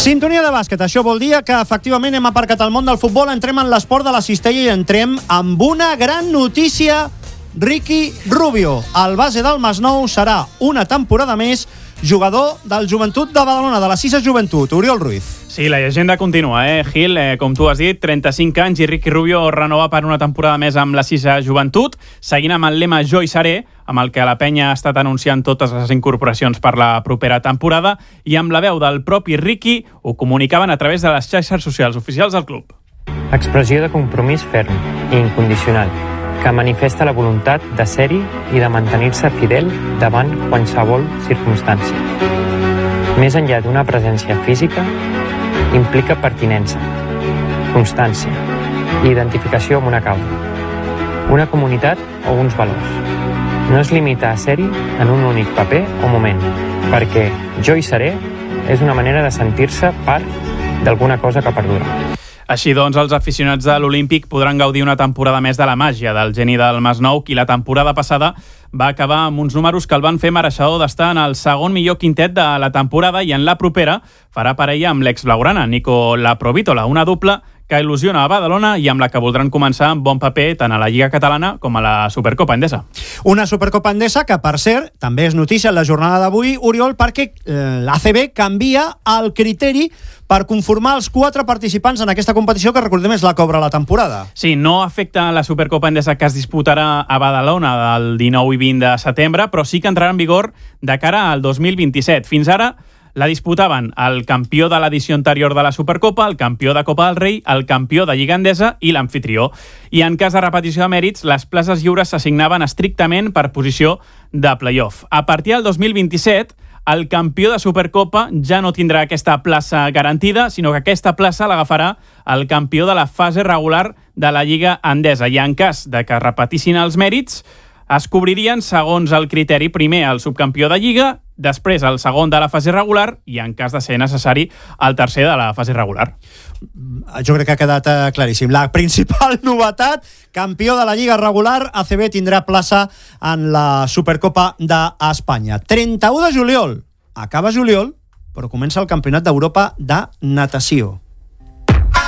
Sintonia de bàsquet, això vol dir que efectivament hem aparcat el món del futbol, entrem en l'esport de la cistella i entrem amb una gran notícia. Ricky Rubio, el base del Masnou, serà una temporada més jugador del Joventut de Badalona, de la Sisa Joventut. Oriol Ruiz. Sí, la llegenda continua, Gil? Com tu has dit, 35 anys i Ricky Rubio renova per una temporada més amb la Sisa Joventut, seguint amb el lema Jo hi seré, amb el que la penya ha estat anunciant totes les incorporacions per la propera temporada, i amb la veu del propi Ricky ho comunicaven a través de les xarxes socials oficials del club. Expressió de compromís ferm i incondicional, que manifesta la voluntat de ser-hi i de mantenir-se fidel davant qualsevol circumstància. Més enllà d'una presència física, implica pertinença, constància i identificació amb una causa, una comunitat o uns valors. No es limita a ser-hi en un únic paper o moment, perquè jo hi seré és una manera de sentir-se part d'alguna cosa que perdura. Així doncs, els aficionats de l'Olímpic podran gaudir una temporada més de la màgia del geni del Masnou, qui la temporada passada va acabar amb uns números que el van fer mereixedor d'estar en el segon millor quintet de la temporada, i en la propera farà parella amb l'ex-blaugrana, Nico Laprovítola, una dupla que il·lusiona a Badalona i amb la que voldran començar amb bon paper tant a la Lliga Catalana com a la Supercopa Endesa. Una Supercopa Endesa que, per cert, també és notícia en la jornada d'avui, Oriol, perquè l'ACB canvia el criteri per conformar els 4 participants en aquesta competició, que recordem és la que obre la temporada. Sí, no afecta la Supercopa Endesa que es disputarà a Badalona del 19 i 20 de setembre, però sí que entrarà en vigor de cara al 2027. Fins ara la disputaven el campió de l'edició anterior de la Supercopa, el campió de Copa del Rei, el campió de Lliga Endesa i l'amfitrió. I en cas de repetició de mèrits, les places lliures s'assignaven estrictament per posició de play-off. A partir del 2027, el campió de Supercopa ja no tindrà aquesta plaça garantida, sinó que aquesta plaça l'agafarà el campió de la fase regular de la Lliga Endesa. I en cas de que repetissin els mèrits, es cobririen segons el criteri primer el subcampió de Lliga, després el segon de la fase regular i, en cas de ser necessari, el tercer de la fase regular. Jo crec que ha quedat claríssim. La principal novetat, campió de la Lliga regular, ACB tindrà plaça en la Supercopa d'Espanya. 31 de juliol. Acaba juliol, però comença el Campionat d'Europa de natació.